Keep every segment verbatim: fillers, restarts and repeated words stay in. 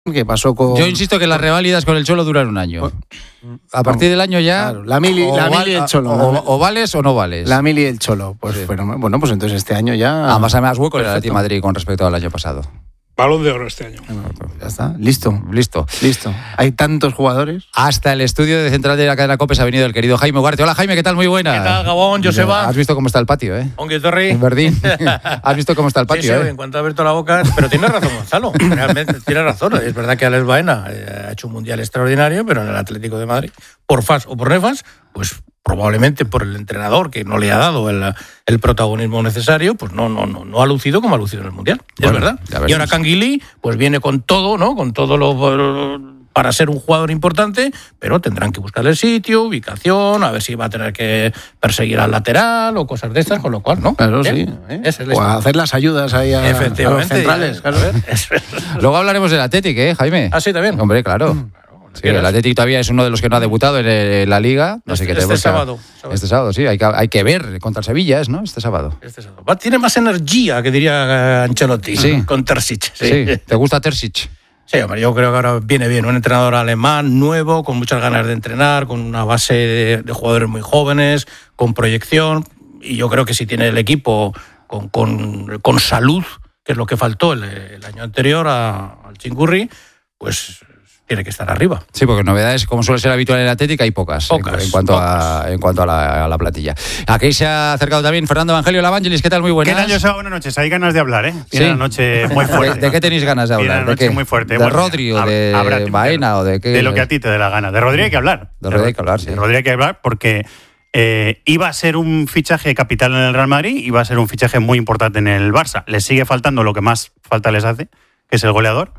que pasó con... Yo insisto que las reválidas con el Cholo duran un año. A partir del año ya... Claro, la mili, la mili y el Cholo. O, o vales o no vales. La mili y el Cholo. Pues sí. bueno, bueno, pues entonces este año ya... Además hay más hueco en el Atlético de Madrid con respecto al año pasado. Balón de oro este año. Bueno, pues ya está, listo. Listo. Listo. Hay tantos jugadores. Hasta el estudio de central de la cadena COPE se ha venido el querido Jaime Ugarte. Hola Jaime, ¿qué tal? Muy buena. ¿Qué tal, Gabón? Joseba. Has visto cómo está el patio, ¿eh? Ongue Torri. En Verdín. Has visto cómo está el patio, sí, sí, ¿eh? En cuanto ha abierto la boca. Pero tiene razón Gonzalo. Realmente tiene razón. Es verdad que Alex Baena eh, ha hecho un mundial extraordinario, pero en el Atlético de Madrid, por fas o por nefas, pues probablemente por el entrenador que no le ha dado el, el protagonismo necesario, pues no, no, no, no ha lucido como ha lucido en el mundial. Bueno, es verdad. Y ahora Canguilí, pues viene con todo, ¿no? Con todo lo para ser un jugador importante, pero tendrán que buscarle el sitio, ubicación, a ver si va a tener que perseguir al lateral o cosas de estas, con lo cual, ¿no? Claro, ¿Eh? sí. ¿eh? Es el o a hacer las ayudas ahí a, a los centrales. Claro. Luego hablaremos del Atlético, ¿eh, Jaime? Ah, sí, también. Hombre, claro. Mm. Sí, el Atlético todavía es uno de los que no ha debutado en la Liga. No sé este, qué este te sábado, sábado. Este sábado, sí. Hay que, hay que ver contra el Sevilla, ¿es, no? Este sábado. Este sábado. Tiene más energía, que diría Ancelotti, sí. Con Terzic. Sí. sí. ¿Te gusta Terzic? Sí, hombre, yo creo que ahora viene bien. Un entrenador alemán, nuevo, con muchas ganas de entrenar, con una base de, de jugadores muy jóvenes, con proyección. Y yo creo que si tiene el equipo con, con, con salud, que es lo que faltó el, el año anterior a, al Chingurri, pues tiene que estar arriba. Sí, porque novedades, como suele ser habitual en el Atlético, hay pocas, pocas en, en cuanto, pocas. A, en cuanto a, la, a la plantilla. Aquí se ha acercado también Fernando Evangelio Lavangelis. ¿Qué tal? Muy buenas. ¿Qué tal, Joseba? Buenas noches. Hay ganas de hablar, ¿eh? Sí. Tiene una noche muy fuerte. ¿De, ¿De qué tenéis ganas de hablar? Tiene una noche ¿De qué? muy fuerte. ¿De bueno, Rodri o de Baena o de qué? De lo que a ti te dé la gana. De Rodri hay que hablar. De Rodri hay que hablar, sí. De Rodri hay que hablar porque eh, iba a ser un fichaje capital en el Real Madrid, iba a ser un fichaje muy importante en el Barça. Les sigue faltando lo que más falta les hace, que es el goleador.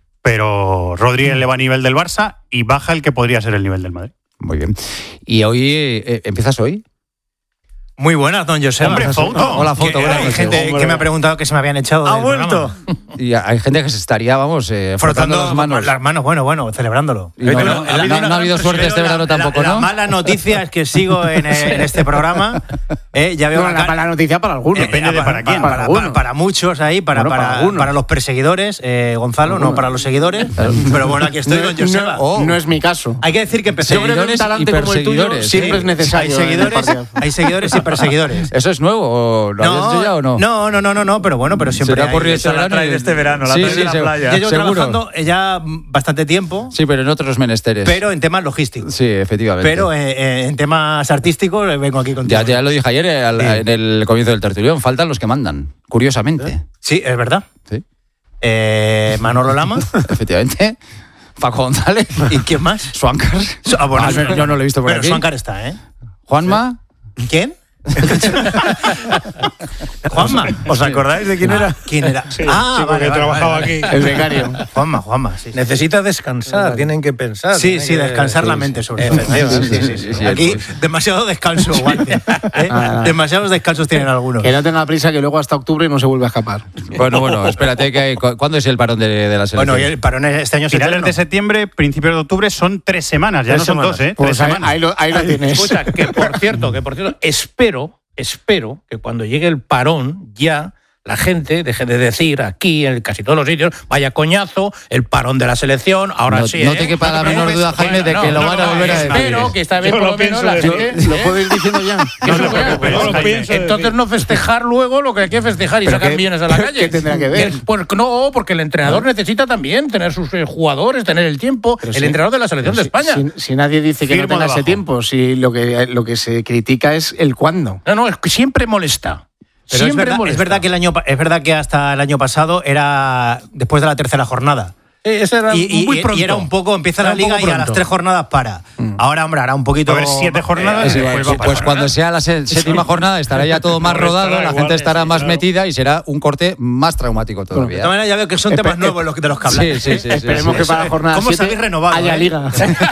Pero Rodri eleva a nivel del Barça y baja el que podría ser el nivel del Madrid. Muy bien. ¿Y hoy eh, empiezas hoy? Muy buenas, don Joseba. Hombre, Foto. Hola, Foto. Que hay gente que me ha preguntado que se me habían echado. ¿Ha vuelto? Y hay gente que se estaría, vamos, eh, frotando, frotando las manos. Las manos, bueno, bueno, celebrándolo. No, no, no, no, no, no ha habido suerte este verano tampoco, la, ¿no? La mala noticia es que sigo en, en este programa. Eh, ya veo no, la mala noticia para algunos. Eh, Depende de para, para quién. Para, para, para, para muchos ahí, para, bueno, para, para, para los perseguidores, eh, Gonzalo, algunos. No para los seguidores. Pero bueno, aquí estoy, no, don Joseba. No, oh. no es mi caso. Hay que decir que empecé. Yo creo que un talante como el tuyo siempre sí. es necesario. Hay seguidores, hay seguidores y perseguidores. ¿Eso es nuevo? ¿Lo habías hecho ya o no? No, no, no, no, no, pero bueno, pero siempre. Se te ha ocurrido este verano. La trae de este verano, la sí, trae sí, de la se, playa. Yo llevo ¿seguro? trabajando ya bastante tiempo. Sí, pero en otros menesteres. Pero en temas logísticos. Sí, efectivamente. Pero eh, en temas artísticos vengo aquí contigo. Ya, ya lo dije ayer al, sí. en el comienzo del tertulión. Faltan los que mandan, curiosamente. Sí, es verdad. Sí. Eh, Manolo Lama. Efectivamente. Paco González. ¿Y quién más? Suáncar. Ah, bueno, ah, yo no lo he visto por bueno, aquí. Suáncar está, ¿eh? Juanma. ¿Sí? ¿Quién? Juanma. ¿Os acordáis de quién ah, era? ¿Quién era? Sí, ah, sí, vale, vale, trabajaba vale, aquí. El becario. Juanma, Juanma. Sí, sí. Necesita descansar, sí, tienen que pensar. Sí, sí, que... descansar sí, la mente, sí, sobre todo. Sí, sí, sí, sí, sí. Aquí demasiado descanso, guante. ¿Eh? Ah, demasiados descansos tienen algunos. Que no tenga prisa, que luego hasta octubre no se vuelve a escapar. Bueno, bueno, espérate, que hay... ¿cuándo es el parón de, de la selección? Bueno, el parón este año es finales eterno. de septiembre, principios de octubre, son tres semanas, ya tres no son semanas. dos, ¿eh? Pues tres ahí, semanas. ahí lo, ahí lo tienes. Escucha, que por cierto, que por cierto, espero, espero que cuando llegue el parón ya la gente deje de decir aquí, en casi todos los sitios, vaya coñazo, el parón de la selección, ahora no, sí. No ¿eh? te quepa la menor duda, Jaime, de que no, lo no, van a no, volver a decir. Espero que esta vez por lo menos la gente... Lo, lo puedo ir diciendo ya. No, no, no, no, no, entonces no festejar luego lo que hay que festejar y sacar millones a la calle. ¿Qué tendrá que ver? Pues no, porque el entrenador no. necesita también tener sus eh, jugadores, tener el tiempo, pero el sí, entrenador de la selección de si, España. Si, si nadie dice que Firmo no tenga debajo. ese tiempo, si lo que, lo que se critica es el cuándo. No, no, es que siempre molesta. Pero Siempre es verdad, es verdad que el año es verdad que hasta el año pasado era después de la tercera jornada. Ese era y, muy y, pronto. y era un poco, empieza era la liga y a las tres jornadas para. Mm. Ahora, hombre, hará un poquito... A ver, siete jornadas. Eh, pues, pues, pues cuando sea la séptima jornada estará ya todo más rodado, la gente estará más metida y será un corte más traumático todavía. De todas maneras, ya veo que son temas nuevos los de los que hablan. Sí, sí, sí. Esperemos sí, que sí. para la jornada ¿Cómo se habéis renovado? Haya eh? liga.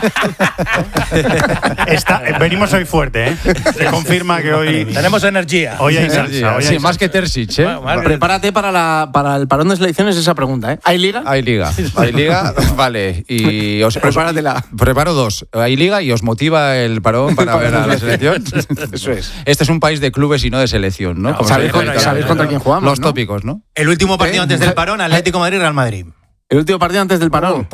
Está, venimos hoy fuerte, ¿eh? Se confirma que hoy... Tenemos energía. Hoy hay salsa. Hoy sí, hay más que Terzic, ¿eh? Bueno, Prepárate para, la, para el parón de selecciones esa pregunta, ¿eh? ¿Hay liga? Hay liga. Hay liga, vale. Y os, Prepáratela. Os, preparo dos. Hay liga y os motiva el parón para ver a la selección. Eso es. Este es un país de clubes y no de selección, ¿no? no Como ¿Sabéis, se con, dice, ¿sabéis contra quién jugamos? Los ¿no? tópicos, ¿no? El último partido ¿Eh? antes del parón, Atlético Madrid-Real Madrid. El último partido antes del parón.